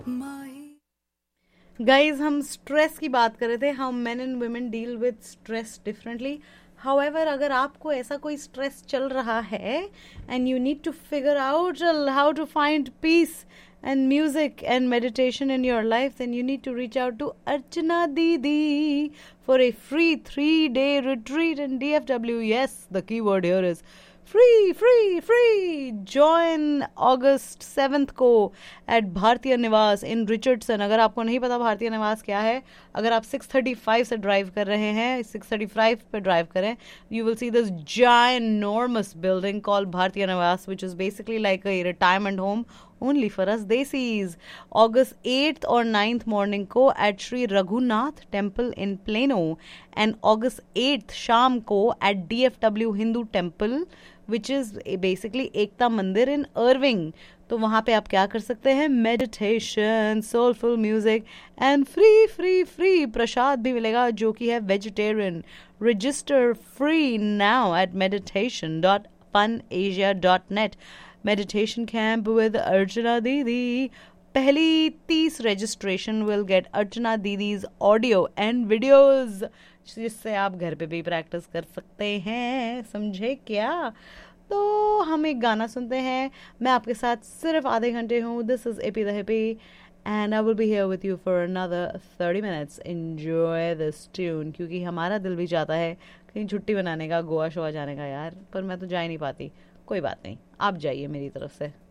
Guys हम stress की बात कर रहे थे, how main and women deal with stress differently. However अगर आपको ऐसा कोई स्ट्रेस चल रहा है and you need to figure out how to find peace and music and meditation in your life, then you need to reach out to Archana Didi for a free 3-day retreat in DFW. Yes, the keyword here is free. Join August 7th को at भारतीय निवास in Richardson. अगर आपको नहीं पता भारतीय निवास क्या है, अगर आप 635 से ड्राइव कर रहे हैं, 635 पे ड्राइव करें, you will see this ginormous building called भारतीय निवास, which is basically like a retirement home only for us desis. August 8th और 9th morning को at Sri Raghunath Temple in Plano, and August 8th शाम को at DFW Hindu Temple, which is basically एकता मंदिर in Irving. तो वहाँ पे आप क्या कर सकते हैं? Meditation, soulful music and free प्रसाद भी मिलेगा जो कि है vegetarian. Register free now at meditation.funasia.net. Meditation camp with Archana Didi. पहली 30 registration will get Archana Didi's audio and videos, जिससे आप घर पे भी प्रैक्टिस कर सकते हैं. समझे क्या? तो हम एक गाना सुनते हैं. मैं आपके साथ सिर्फ आधे घंटे हूँ. This is AP the hippie and I will be here with you for another 30 minutes. Enjoy this tune, क्योंकि हमारा दिल भी चाहता है कहीं छुट्टी बनाने का, गोवा शोवा जाने का यार, पर मैं तो जा ही नहीं पाती. कोई बात नहीं, आप जाइए मेरी तरफ से.